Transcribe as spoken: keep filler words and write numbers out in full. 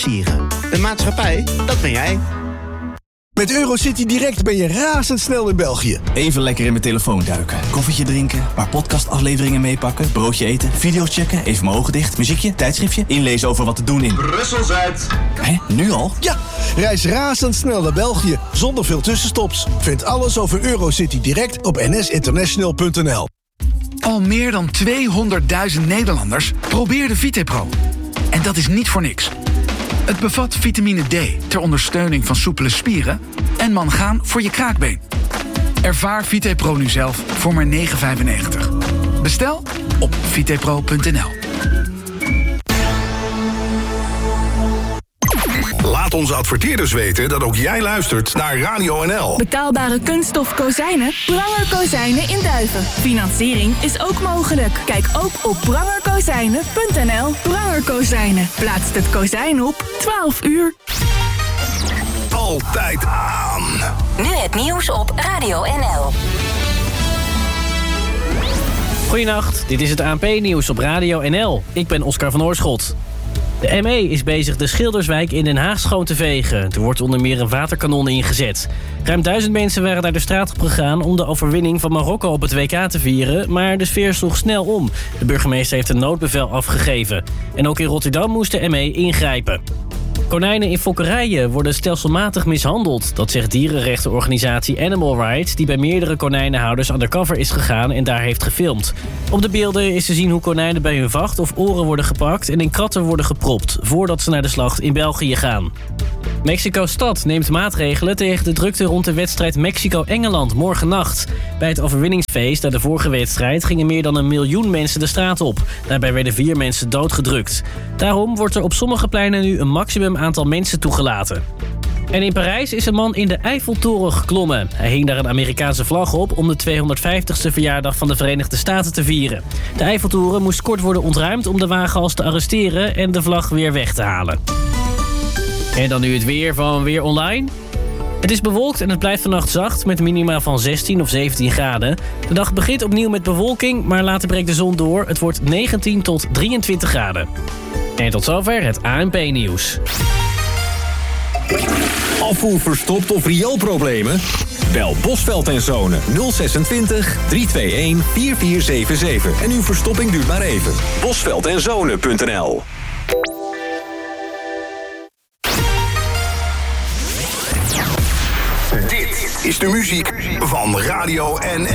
Sieren. De maatschappij, dat ben jij. Met Eurocity Direct ben je razendsnel in België. Even lekker in mijn telefoon duiken. Koffietje drinken, een paar podcastafleveringen meepakken, broodje eten, video's checken, even mijn ogen dicht, muziekje, tijdschriftje, inlezen over wat te doen in Brussel-Zuid. Hé, nu al? Ja, reis razendsnel naar België, zonder veel tussenstops. Vind alles over Eurocity Direct op n s international punt n l. Al meer dan tweehonderdduizend Nederlanders probeerden VitePro. En dat is niet voor niks. Het bevat vitamine D ter ondersteuning van soepele spieren en mangaan voor je kraakbeen. Ervaar VitePro nu zelf voor maar negen vijfennegentig. Bestel op vitepro punt n l. Laat onze adverteerders weten dat ook jij luistert naar Radio N L. Betaalbare kunststof kozijnen? Pranger Kozijnen in Duiven. Financiering is ook mogelijk. Kijk ook op pranger kozijnen punt n l. Pranger Kozijnen. Plaatst het kozijn op twaalf uur. Altijd aan. Nu het nieuws op Radio N L. Goedenacht, dit is het A N P-nieuws op Radio N L. Ik ben Oscar van Oorschot. De M E is bezig de Schilderswijk in Den Haag schoon te vegen. Er wordt onder meer een waterkanon ingezet. Ruim duizend mensen waren naar de straat op gegaan om de overwinning van Marokko op het W K te vieren, maar de sfeer sloeg snel om. De burgemeester heeft een noodbevel afgegeven. En ook in Rotterdam moest de M E ingrijpen. Konijnen in fokkerijen worden stelselmatig mishandeld. Dat zegt dierenrechtenorganisatie Animal Rights, die bij meerdere konijnenhouders undercover is gegaan en daar heeft gefilmd. Op de beelden is te zien hoe konijnen bij hun vacht of oren worden gepakt en in kratten worden gepropt, voordat ze naar de slacht in België gaan. Mexico-stad neemt maatregelen tegen de drukte rond de wedstrijd Mexico-Engeland morgennacht. Bij het overwinningsfeest na de vorige wedstrijd gingen meer dan een miljoen mensen de straat op. Daarbij werden vier mensen doodgedrukt. Daarom wordt er op sommige pleinen nu een maximum aantal mensen toegelaten. En in Parijs is een man in de Eiffeltoren geklommen. Hij hing daar een Amerikaanse vlag op om de tweehonderdvijftigste verjaardag van de Verenigde Staten te vieren. De Eiffeltoren moest kort worden ontruimd om de wagenhals te arresteren en de vlag weer weg te halen. En dan nu het weer van Weer Online. Het is bewolkt en het blijft vannacht zacht met minima van zestien of zeventien graden. De dag begint opnieuw met bewolking, maar later breekt de zon door. Het wordt negentien tot drieëntwintig graden. En tot zover het A N P-nieuws. Afvoer verstopt of rioolproblemen? Bel Bosveld en Zonen nul zesentwintig, driehonderdeenentwintig, vierentveertig zevenenzeventig en uw verstopping duurt maar even. bosveld en zonen punt n l. Dit is de muziek van Radio N L.